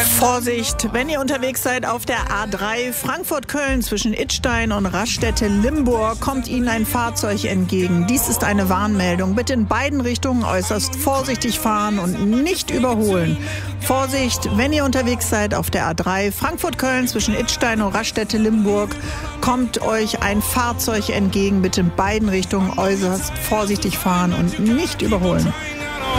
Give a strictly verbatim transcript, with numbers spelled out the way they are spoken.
Vorsicht, wenn ihr unterwegs seid auf der A drei Frankfurt-Köln zwischen Idstein und Raststätte-Limburg, kommt Ihnen ein Fahrzeug entgegen. Dies ist eine Warnmeldung. Bitte in beiden Richtungen äußerst vorsichtig fahren und nicht überholen. Vorsicht, wenn ihr unterwegs seid auf der A drei Frankfurt-Köln zwischen Idstein und Raststätte-Limburg, kommt euch ein Fahrzeug entgegen. Bitte in beiden Richtungen äußerst vorsichtig fahren und nicht überholen.